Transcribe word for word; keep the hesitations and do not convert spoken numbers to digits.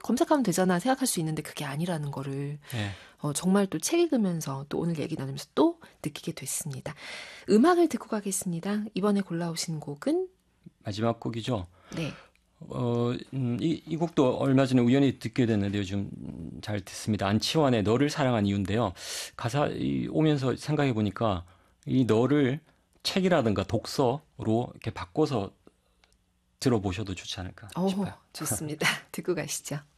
검색하면 되잖아 생각할 수 있는데 그게 아니라는 거를 네. 어, 정말 또 책 읽으면서 또 오늘 얘기 나누면서 또 느끼게 됐습니다. 음악을 듣고 가겠습니다. 이번에 골라오신 곡은? 마지막 곡이죠. 네. 어, 음, 이, 이 곡도 얼마 전에 우연히 듣게 됐는데 요즘 잘 듣습니다. 안치환의 너를 사랑한 이유인데요. 가사 이, 오면서 생각해 보니까 이 너를 책이라든가 독서로 이렇게 바꿔서 들어보셔도 좋지 않을까 싶어요. 오, 좋습니다. 듣고 가시죠.